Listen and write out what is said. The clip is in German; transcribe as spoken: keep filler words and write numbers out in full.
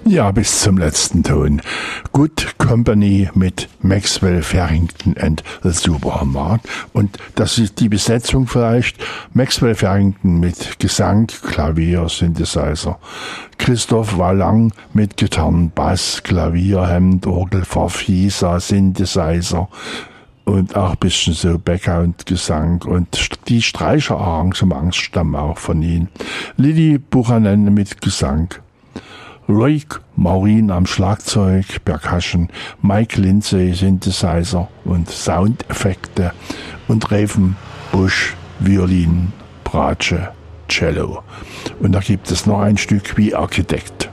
Ja, bis zum letzten Ton. Good Company mit Maxwell Farrington and the Supermarkt. Und das ist die Besetzung vielleicht. Maxwell Farrington mit Gesang, Klavier, Synthesizer. Christoph Wallang mit Gitarren, Bass, Klavier, Hemd, Orgel, Farfisa, Synthesizer. Und auch ein bisschen so Background-Gesang. Und die Streicherarrangements stammen auch von ihnen. Lili Buchanan mit Gesang. Loic Maureen am Schlagzeug, Percussion, Mike Lindsay Synthesizer und Soundeffekte und Raven Bush Violin, Bratsche, Cello. Und da gibt es noch ein Stück wie Architekt.